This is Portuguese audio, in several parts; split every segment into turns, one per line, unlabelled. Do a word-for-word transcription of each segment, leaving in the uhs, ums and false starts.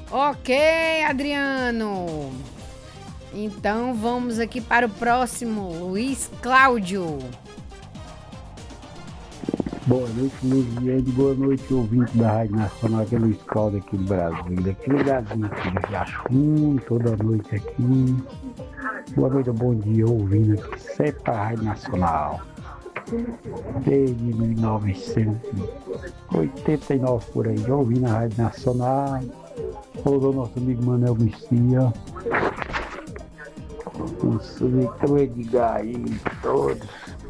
Ok, Adriano. Então vamos aqui para o próximo, Luiz Cláudio.
Boa noite, Luziane. Boa noite, ouvinte da Rádio Nacional, que é Luiz Cláudio aqui do Brasil. Aqui ligadinho aqui do Riachum, toda noite aqui. Boa noite, bom dia, ouvindo aqui sempre a Rádio Nacional. Desde mil novecentos e oitenta e nove por aí, ouvindo a Rádio Nacional. Falou nosso amigo Manel Messia. O Victor Edgar aí, todos.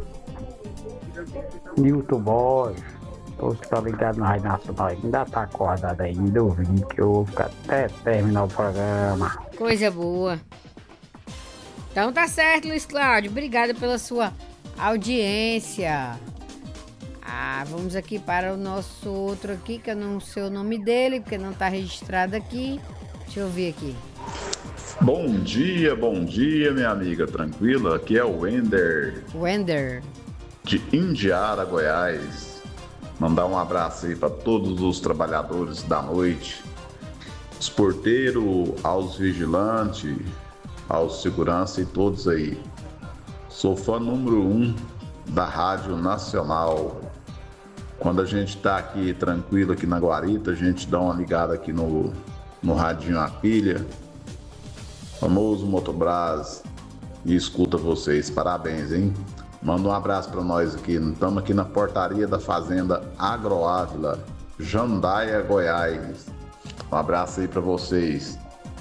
Newton Boy, todos estão ligados na Rádio Nacional, ainda tá acordado ainda, ouvindo, que eu vou ficar até terminar o programa.
Coisa boa. Então tá certo, Luiz Cláudio, obrigada pela sua audiência. Ah, vamos aqui para o nosso outro aqui, que eu não sei o nome dele, porque não tá registrado aqui. Deixa eu ver aqui.
Bom dia, bom dia, minha amiga, tranquila? Aqui é o Wender.
Wender.
De Indiara, Goiás. Mandar um abraço aí para todos os trabalhadores da noite, os porteiros, aos vigilantes, aos segurança e todos aí. Sou fã número um da Rádio Nacional. Quando a gente tá aqui tranquilo aqui na guarita, a gente dá uma ligada aqui no, no radinho a pilha, famoso Motobras, e escuta vocês. Parabéns, hein? Manda um abraço para nós aqui. Estamos aqui na portaria da Fazenda Agroávila, Jandaia, Goiás. Um abraço aí para vocês.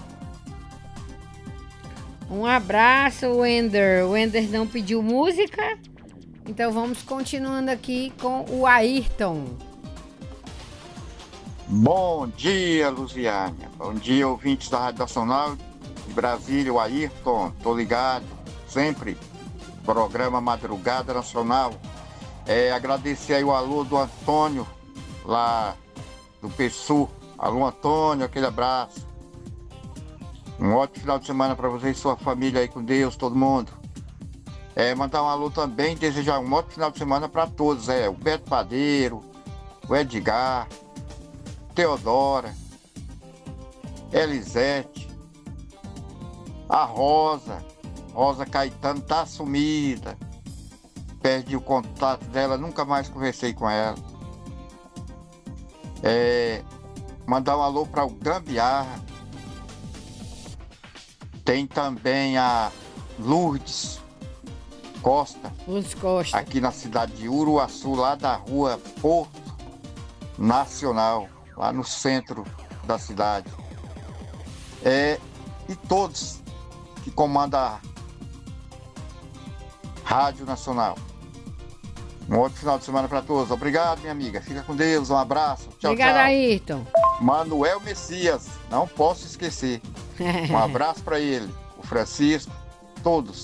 Um abraço, Wender. O Wender não pediu música, então vamos continuando aqui com o Ayrton.
Bom dia, Luziane. Bom dia, ouvintes da Rádio Nacional de Brasília, o Ayrton. Tô ligado, sempre. Programa Madrugada Nacional. É, agradecer aí o alô do Antônio, lá do P S U. Alô, Antônio, aquele abraço. Um ótimo final de semana para você e sua família aí, com Deus, todo mundo. É, mandar um alô também, desejar um ótimo final de semana para todos. É, o Beto Padeiro, o Edgar, Teodora, Elisete, a Rosa. Rosa Caetano tá sumida. Perdi o contato dela, nunca mais conversei com ela. É, mandar um alô para o Gambiarra. Tem também a Lourdes Costa.
Lourdes Costa.
Aqui na cidade de Uruaçu, lá da rua Porto Nacional, lá no centro da cidade. É, e todos que comandam a Rádio Nacional. Um ótimo final de semana para todos. Obrigado, minha amiga. Fica com Deus. Um abraço. Tchau,
Obrigada,
tchau.
Ayrton.
Manuel Messias. Não posso esquecer. Um abraço para ele. O Francisco. Todos.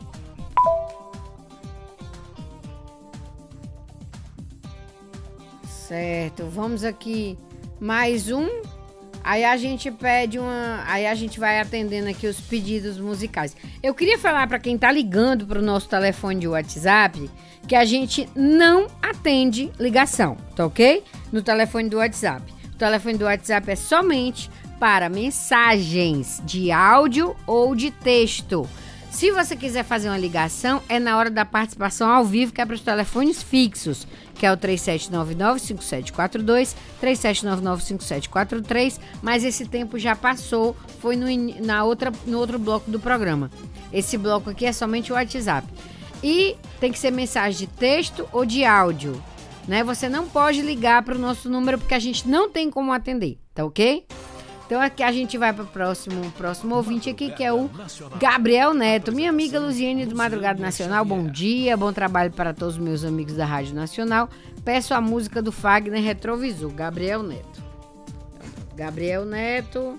Certo. Vamos aqui. Mais um. Aí a gente pede uma... Aí a gente vai atendendo aqui os pedidos musicais. Eu queria falar para quem tá ligando pro nosso telefone de WhatsApp que a gente não atende ligação, tá ok? No telefone do WhatsApp. O telefone do WhatsApp é somente para mensagens de áudio ou de texto. Se você quiser fazer uma ligação, é na hora da participação ao vivo, que é para os telefones fixos, que é o três sete nove nove, cinco sete quatro dois, três sete nove nove, cinco sete quatro três, mas esse tempo já passou, foi no, na outra, no outro bloco do programa. Esse bloco aqui é somente o WhatsApp. E tem que ser mensagem de texto ou de áudio, né? Você não pode ligar para o nosso número, porque a gente não tem como atender, tá ok? Então aqui a gente vai para o próximo, próximo ouvinte aqui, que é o Gabriel Neto. Minha amiga Luziane do Madrugada Nacional, bom dia, bom trabalho para todos os meus amigos da Rádio Nacional. Peço a música do Fagner Retrovisor, Gabriel Neto. Gabriel Neto,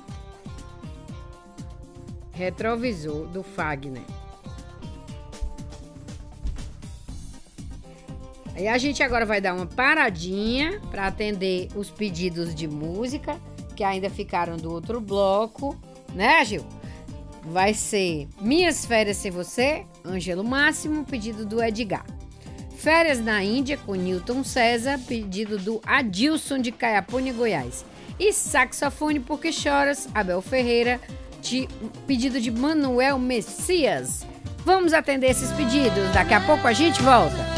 Retrovisor, do Fagner. Aí a gente agora vai dar uma paradinha para atender os pedidos de música que ainda ficaram do outro bloco, né, Gil? Vai ser Minhas Férias Sem Você, Ângelo Máximo, pedido do Edgar. Férias na Índia, com Newton César, pedido do Adilson de Caiapônia, Goiás. E Saxofone Porque Choras, Abel Ferreira, de, pedido de Manuel Messias. Vamos atender esses pedidos, daqui a pouco a gente volta.